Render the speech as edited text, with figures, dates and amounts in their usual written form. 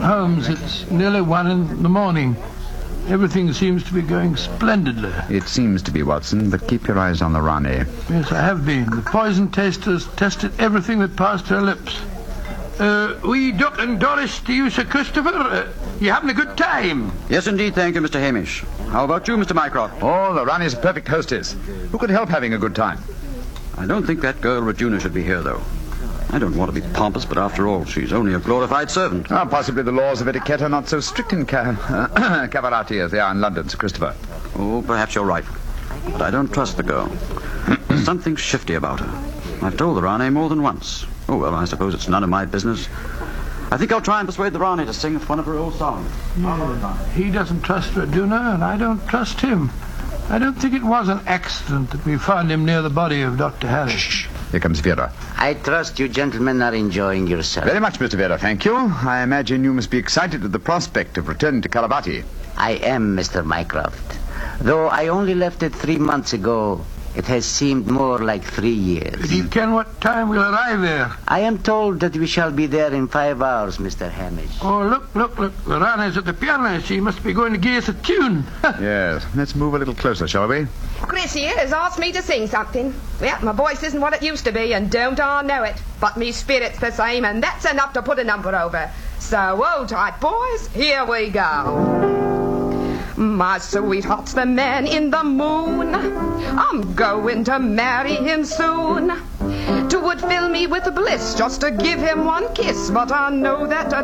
Holmes, it's nearly 1 in the morning. Everything seems to be going splendidly. It seems to be, Watson, but keep your eyes on the Rani. Yes, I have been. The poison testers tested everything that passed her lips. We Duck and Doris to you, Sir Christopher. You having a good time? Yes, indeed, thank you, Mr. Hamish. How about you, Mr. Mycroft? Oh, the Rani's a perfect hostess. Who could help having a good time? I don't think that girl Regina should be here, though. I don't want to be pompous, but after all, she's only a glorified servant. Possibly the laws of etiquette are not so strict in Cavalati as they are in London, Sir Christopher. Oh, perhaps you're right. But I don't trust the girl. There's something shifty about her. I've told the Rani more than once. Oh, well, I suppose it's none of my business. I think I'll try and persuade the Rani to sing one of her old songs. Yeah. He doesn't trust Raduna, and I don't trust him. I don't think it was an accident that we found him near the body of Dr. Harris. Shh. Here comes Vera. I trust you gentlemen are enjoying yourself. Very much, Mr. Vera, thank you. I imagine you must be excited at the prospect of returning to Calavati. I am, Mr. Mycroft. Though I only left it 3 months ago, it has seemed more like 3 years. Do you ken what time we'll arrive there? I am told that we shall be there in 5 hours, Mr. Hamish. Oh, look. The Rani's at the piano. She must be going to give us a tune. Yes. Let's move a little closer, shall we? Chris here has asked me to sing something. Well, my voice isn't what it used to be, and don't I know it. But me spirit's the same, and that's enough to put a number over. So, hold tight, boys. Here we go. My sweetheart's the man in the moon. I'm going to marry him soon. 'Twould fill me with bliss just to give him one kiss, but I know that